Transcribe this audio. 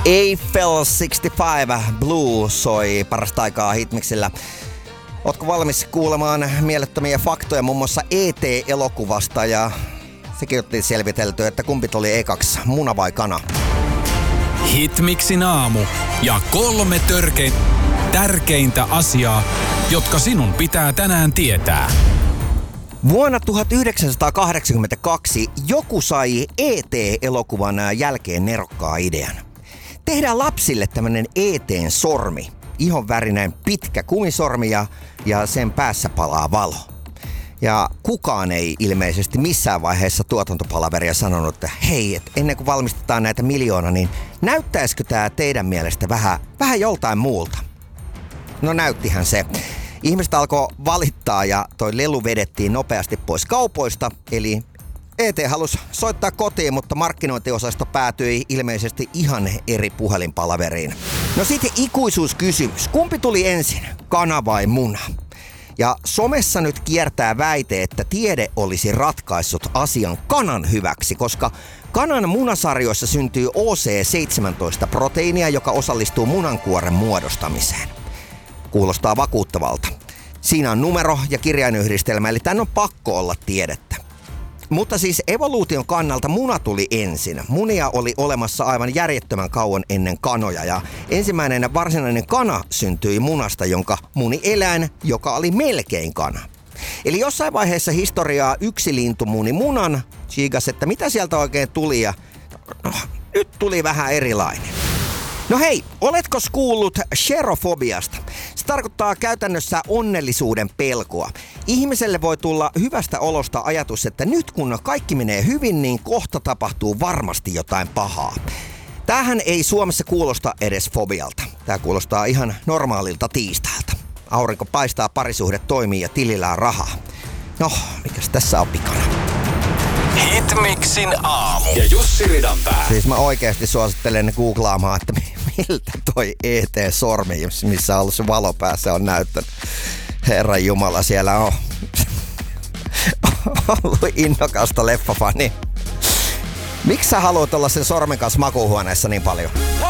Eiffel 65 Blue soi parasta aikaa Hitmixillä. Ootko valmis kuulemaan mielettömiä faktoja muun muassa ET-elokuvasta ja sekin otettiin selvitelty, että kumpi tuli ekaksi, muna vai kana? Hitmixin aamu ja 3 tärkeintä asiaa, jotka sinun pitää tänään tietää. Vuonna 1982 joku sai ET-elokuvan jälkeen nerokkaa idean. Tehdään lapsille tämmönen ET:n sormi. Ihonvärinen pitkä kumisormi ja sen päässä palaa valo. Ja kukaan ei ilmeisesti missään vaiheessa tuotantopalaveria sanonut, että hei, et ennen kuin valmistetaan näitä miljoona, niin näyttäisikö tää teidän mielestä vähän joltain muulta? No näyttihän se. Ihmiset alkoi valittaa ja toi lelu vedettiin nopeasti pois kaupoista, eli ET halusi soittaa kotiin, mutta markkinointiosasto päätyi ilmeisesti ihan eri puhelinpalaveriin. No sitten ikuisuuskysymys. Kumpi tuli ensin, kana vai muna? Ja somessa nyt kiertää väite, että tiede olisi ratkaissut asian kanan hyväksi, koska kanan munasarjoissa syntyy OC17-proteiinia, joka osallistuu munankuoren muodostamiseen. Kuulostaa vakuuttavalta. Siinä on numero ja kirjainyhdistelmä, eli tän on pakko olla tiedettä. Mutta siis evoluution kannalta muna tuli ensin. Munia oli olemassa aivan järjettömän kauan ennen kanoja ja ensimmäinen varsinainen kana syntyi munasta, jonka muni eläin, joka oli melkein kana. Eli jossain vaiheessa historiaa yksi lintu muni munan, tsiigas, että mitä sieltä oikein tuli ja nyt tuli vähän erilainen. No hei, oletko kuullut cherofobiasta? Se tarkoittaa käytännössä onnellisuuden pelkoa. Ihmiselle voi tulla hyvästä olosta ajatus, että nyt kun kaikki menee hyvin, niin kohta tapahtuu varmasti jotain pahaa. Tämähän ei Suomessa kuulosta edes fobialta. Tämä kuulostaa ihan normaalilta tiistailta. Aurinko paistaa, parisuhde toimii ja tilillä on rahaa. No, mikäs tässä on pikana? Hitmixin aamu ja Jussi Ridanpää. Siis mä oikeasti suosittelen googlaamaan, että miltä toi ET-sormi, missä on ollut se valo päässä, on näyttänyt. Herran Jumala, siellä on ollut innokasta leffafani. Miksi sä haluat olla sen sormen kanssa makuuhuoneessa niin paljon?